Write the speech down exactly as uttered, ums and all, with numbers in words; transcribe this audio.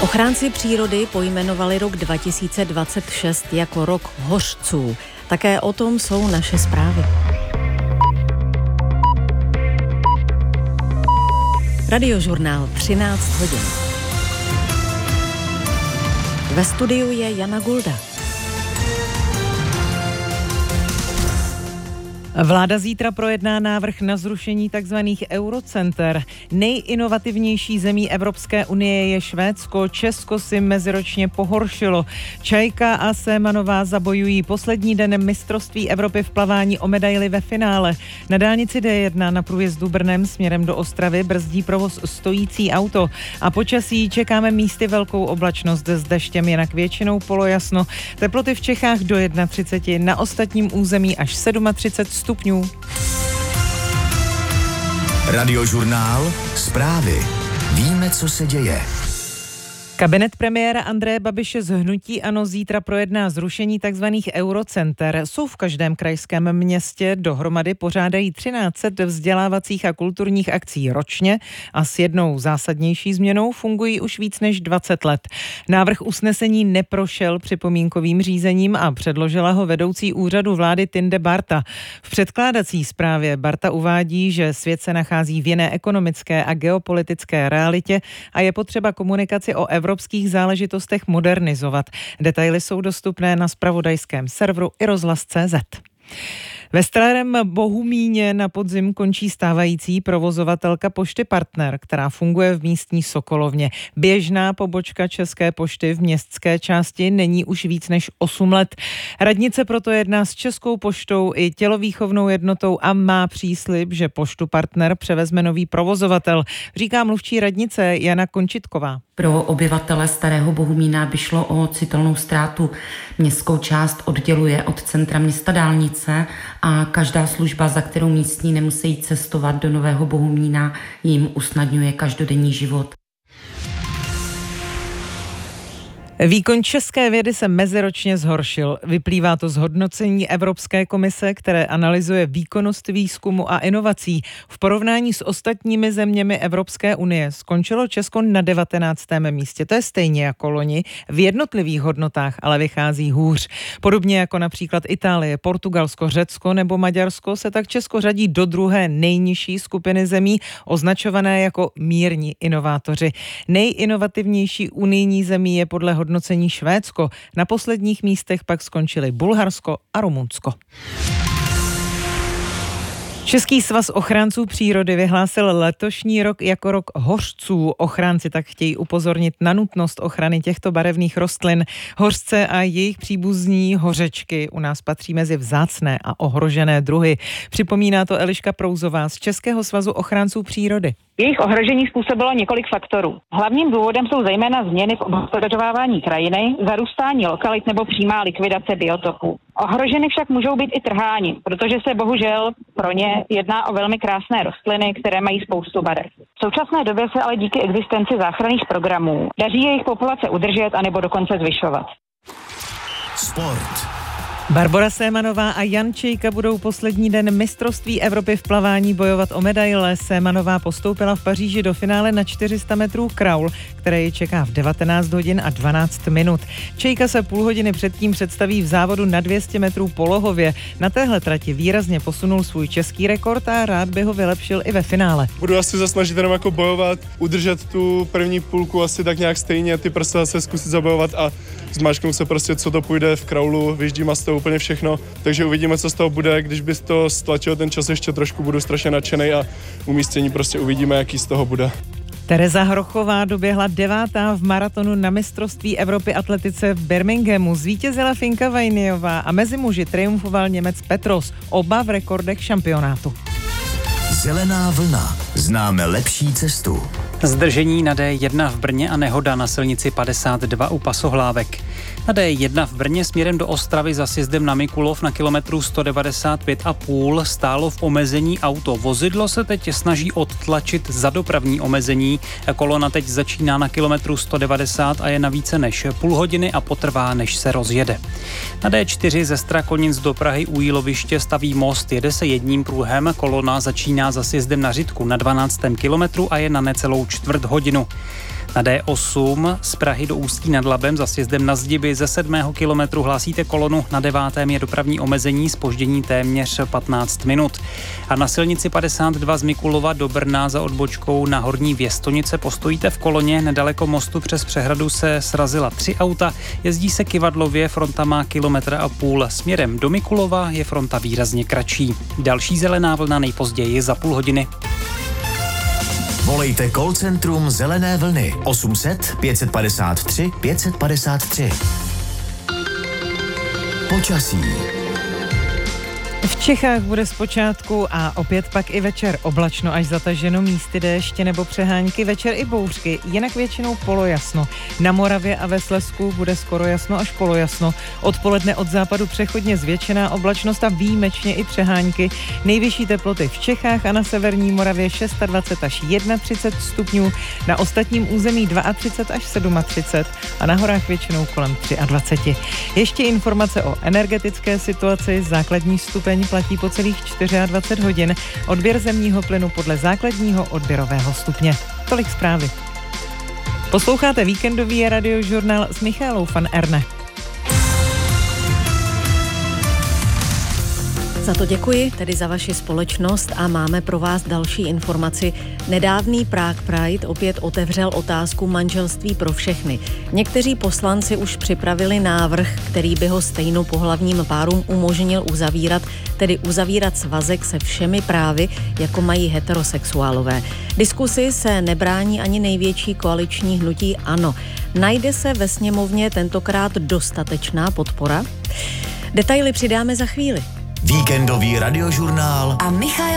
Ochránci přírody pojmenovali rok dva tisíce dvacet šest jako rok hořců. Také o tom jsou naše zprávy. Radiožurnál třináct hodin. Ve studiu je Jana Gulda. Vláda zítra projedná návrh na zrušení tzv. Eurocenter. Nejinovativnější zemí Evropské unie je Švédsko, Česko si meziročně pohoršilo. Čajka a Sémanová zabojují poslední den mistrovství Evropy v plavání o medaili ve finále. Na dálnici D jedna na průjezdu Brnem směrem do Ostravy brzdí provoz stojící auto. A počasí čekáme místy velkou oblačnost s deštěm, jinak většinou polojasno. Teploty v Čechách do třicet jedna, na ostatním území až třicet sedm stupňů. Radiožurnál Zprávy. Víme, co se děje. Kabinet premiéra Andreje Babiše z hnutí ANO zítra projedná zrušení tzv. Eurocenter. Jsou v každém krajském městě, dohromady pořádají třináct set vzdělávacích a kulturních akcí ročně a s jednou zásadnější změnou fungují už víc než dvacet let. Návrh usnesení neprošel připomínkovým řízením a předložila ho vedoucí úřadu vlády Tinde Barta. V předkládací zprávě Barta uvádí, že svět se nachází v jiné ekonomické a geopolitické realitě a je potřeba komunikaci o evropských záležitostech modernizovat. Detaily jsou dostupné na zpravodajském serveru i rozhlas tečka cé zet. Ve Starém Bohumíně na podzim končí stávající provozovatelka Pošty Partner, která funguje v místní Sokolovně. Běžná pobočka České pošty v městské části není už víc než osm let. Radnice proto jedná s Českou poštou i tělovýchovnou jednotou a má příslib, že Poštu Partner převezme nový provozovatel, říká mluvčí radnice Jana Končitková. Pro obyvatele Starého Bohumína by šlo o citelnou ztrátu. Městskou část odděluje od centra města dálnice a každá služba, za kterou místní nemusí cestovat do Nového Bohumína, jim usnadňuje každodenní život. Výkon české vědy se meziročně zhoršil. Vyplývá to z hodnocení Evropské komise, které analyzuje výkonnost výzkumu a inovací. V porovnání s ostatními zeměmi Evropské unie skončilo Česko na devatenáctém místě. To je stejně jako loni. V jednotlivých hodnotách ale vychází hůř. Podobně jako například Itálie, Portugalsko, Řecko nebo Maďarsko se tak Česko řadí do druhé nejnižší skupiny zemí, označované jako mírní inovátoři. Nejinovativnější unijní zemí je podle hodnocení Švédsko. Na posledních místech pak skončili Bulharsko a Rumunsko. Český svaz ochránců přírody vyhlásil letošní rok jako rok hořců. Ochránci tak chtějí upozornit na nutnost ochrany těchto barevných rostlin. Hořce a jejich příbuzní hořečky u nás patří mezi vzácné a ohrožené druhy. Připomíná to Eliška Prouzová z Českého svazu ochránců přírody. Jejich ohrožení způsobilo několik faktorů. Hlavním důvodem jsou zejména změny v obhospodařování krajiny, zarůstání lokalit nebo přímá likvidace biotopů. Ohroženy však můžou být i trháni, protože se bohužel pro ně jedná o velmi krásné rostliny, které mají spoustu barev. V současné době se ale díky existenci záchranných programů daří jejich populace udržet anebo dokonce zvyšovat. Sport. Barbora Sémanová a Jan Čejka budou poslední den mistrovství Evropy v plavání bojovat o medaile. Sémanová postoupila v Paříži do finále na čtyři sta metrů kraul, které ji čeká v devatenáct hodin a dvanáct minut. Čejka se půl hodiny předtím představí v závodu na dvě stě metrů polohově. Na téhle trati výrazně posunul svůj český rekord a rád by ho vylepšil i ve finále. Budu asi se snažit jenom jako bojovat, udržet tu první půlku asi tak nějak stejně, ty prostě zase zkusit zabojovat a zmáčknu se prostě, co to půjde v kraulu, vyjíždím a z toho úplně všechno, takže uvidíme, co z toho bude. Když by to stlačilo ten čas ještě trošku, budu strašně nadšenej a umístění prostě uvidíme, jaký z toho bude. Tereza Hrochová doběhla devátá v maratonu na mistrovství Evropy atletice v Birminghamu. Zvítězila Finka Vajniová a mezi muži triumfoval Němec Petros, oba v rekordech šampionátu. Zelená vlna. Známe lepší cestu. Zdržení na D jedna v Brně a nehoda na silnici padesát dva u Pasohlávek. Na D jedna v Brně směrem do Ostravy za sjezdem na Mikulov na kilometru sto devadesát pět a půl stálo v omezení auto. Vozidlo se teď snaží odtlačit za dopravní omezení. Kolona teď začíná na kilometru sto devadesát a je na více než půl hodiny a potrvá, než se rozjede. Na D čtyři ze Strakonic do Prahy u Jíloviště staví most, jede se jedním pruhem. Kolona začíná za sjezdem na Řitku na dvanáctém kilometru a je na necelou čtvrt hodinu. Na D osm z Prahy do Ústí nad Labem za sjezdem na Zdiby ze sedmého kilometru hlásíte kolonu, na devátém je dopravní omezení, zpoždění téměř patnáct minut. A na silnici padesát dva z Mikulova do Brna za odbočkou na Horní Věstonice postojíte v koloně, nedaleko mostu přes přehradu se srazila tři auta, jezdí se kyvadlově, fronta má kilometr a půl, směrem do Mikulova je fronta výrazně kratší. Další zelená vlna nejpozději za půl hodiny. Volejte call centrum Zelené vlny osm set pět padesát tři pět padesát tři. Počasí. V Čechách bude zpočátku a opět pak i večer oblačno až zataženo, místy déště nebo přehánky, večer i bouřky, jinak většinou polojasno. Na Moravě a ve Slezsku bude skoro jasno až polojasno. Odpoledne od západu přechodně zvětšená oblačnost a výjimečně i přehánky. Nejvyšší teploty v Čechách a na severní Moravě dvacet šest až třicet jedna stupňů, na ostatním území třicet dva až třicet sedm a na horách většinou kolem dvacet tři. Ještě informace o energetické situaci. Základní stupeň platí po celých dvacet čtyři hodin. Odběr zemního plynu podle základního odběrového stupně. Tolik zprávy. Posloucháte víkendový radiožurnál s Michálou van Erne. Za to děkuji, tedy za vaši společnost, a máme pro vás další informaci. Nedávný Prague Pride opět otevřel otázku manželství pro všechny. Někteří poslanci už připravili návrh, který by ho stejnopohlavním párům umožnil uzavírat, tedy uzavírat svazek se všemi právy, jako mají heterosexuálové. Diskusi se nebrání ani největší koaliční hnutí ANO. Najde se ve sněmovně tentokrát dostatečná podpora? Detaily přidáme za chvíli. Víkendový radiožurnál a Michal